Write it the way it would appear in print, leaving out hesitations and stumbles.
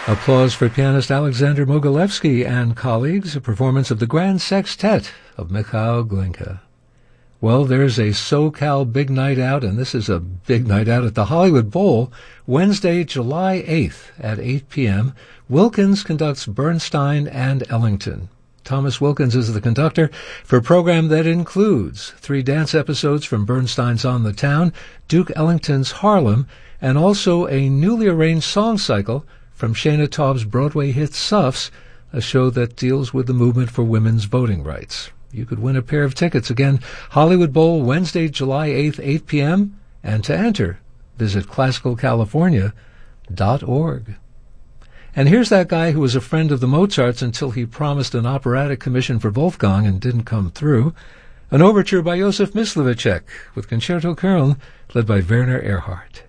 Applause for pianist Alexander Mogilevsky and colleagues, a performance of the Grand Sextet of Mikhail Glinka. Well, there's a SoCal big night out, and this is a big night out at the Hollywood Bowl, Wednesday, July 8th at 8 p.m. Wilkins conducts Bernstein and Ellington. Thomas Wilkins is the conductor for a program that includes 3 dance episodes from Bernstein's On the Town, Duke Ellington's Harlem, and also a newly arranged song cycle from Shana Taub's Broadway hit Suffs, a show that deals with the movement for women's voting rights. You could win a pair of tickets. Again, Hollywood Bowl, Wednesday, July 8th, 8 p.m. And to enter, visit classicalcalifornia.org. And here's that guy who was a friend of the Mozarts until he promised an operatic commission for Wolfgang and didn't come through. An overture by Josef Myslivicek with Concerto Köln, led by Werner Erhard.